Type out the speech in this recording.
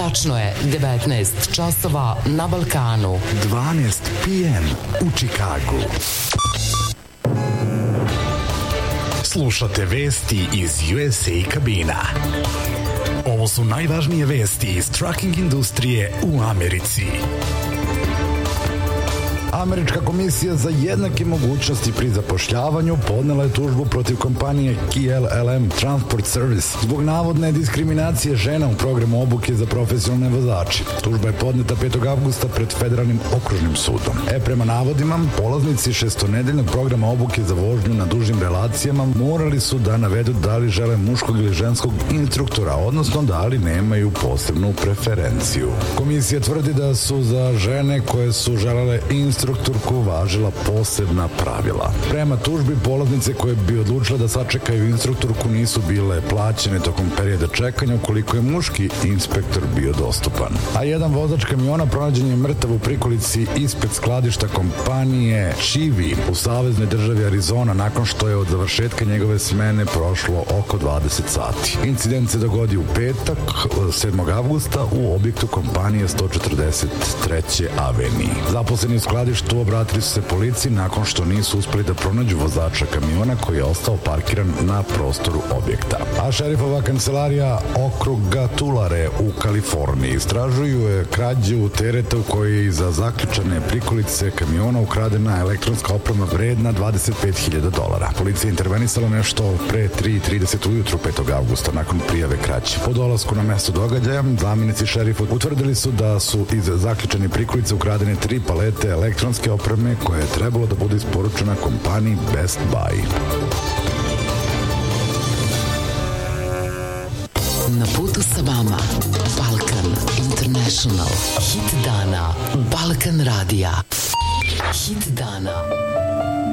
Tačno je 19 časova na Balkanu. 12 p.m. u Čikagu. Slušate vesti iz USA kabina. Ovo su najvažnije vesti iz trucking industrije u Americi. Američka komisija za jednake mogućnosti pri zapošljavanju podnela je tužbu protiv kompanije KLM Transport Service zbog navodne diskriminacije žena u programu obuke za profesionalne vozače. Tužba je podneta 5. avgusta pred Federalnim okružnim sudom. Prema navodima, polaznici šestonedeljnog programa obuke za vožnju na dužim relacijama morali su da navedu da li žele muškog ili ženskog instruktora, odnosno da li nemaju posebnu preferenciju. Komisija tvrdi da su za žene koje su želele instruktorku važila posebna pravila. Prema tužbi, polaznice koje bi odlučile da sačekaju instruktorku nisu bile plaćene tokom perioda čekanja ukoliko je muški inspektor bio dostupan. A jedan vozač kamiona pronađen je mrtav u prikolici ispred skladišta kompanije Chivi u saveznoj državi Arizona nakon što je od završetka njegove smene prošlo oko 20 sati. Incident se dogodio u petak, 7. avgusta u objektu kompanije 143. aveniji. Zaposleni u skladištu obratili su se policiji nakon što nisu uspeli da pronađu vozača kamiona koji je ostao parkiran na prostoru objekta. A šerifova kancelarija okruga Tulare u Kaliforniji istražuju je krađu tereta u kojoj je iza zaključane prikolice kamiona ukradena elektronska oprema vredna $25.000. Policija je intervenisala nešto pre 3:30 ujutru 5. avgusta nakon prijave krađe. Po dolasku na mesto događaja, zamenici šerifa utvrdili su da su iz zaključane prikolice ukradene 3 palete elektronske opreme koja je trebalo da bude isporučena kompaniji Best Buy. Na putu sa vama Balkan International. Hit dana Balkan radija. Hit dana.